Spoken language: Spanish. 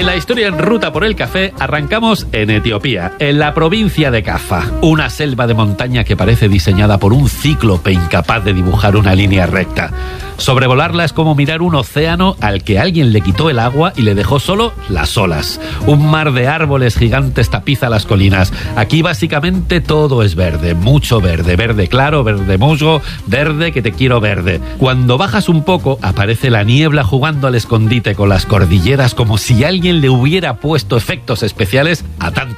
En la historia en Ruta por el Café arrancamos en Etiopía, en la provincia de Kaffa, una selva de montaña que parece diseñada por un cíclope incapaz de dibujar una línea recta. Sobrevolarla es como mirar un océano al que alguien le quitó el agua y le dejó solo las olas. Un mar de árboles gigantes tapiza las colinas. Aquí básicamente todo es verde, mucho verde, verde claro, verde musgo, verde que te quiero verde. Cuando bajas un poco aparece la niebla jugando al escondite con las cordilleras como si alguien le hubiera puesto efectos especiales a tanto